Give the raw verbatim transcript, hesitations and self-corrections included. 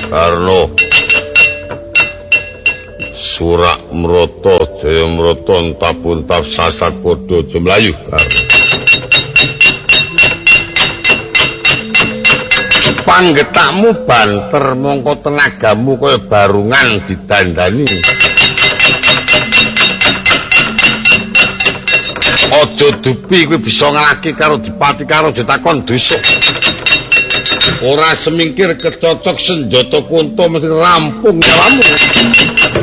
Karno Surak Mroto Jaya Mroto Entap-untap sasat podo aja mlayu Karno panggetakmu banter mongko tenagamu kaya barungan didandani aja dupi kuwi bisa nglaki karo dipati karo ditakon dosa ora semingkir kecocok senjata kunto mesti rampung nyawamu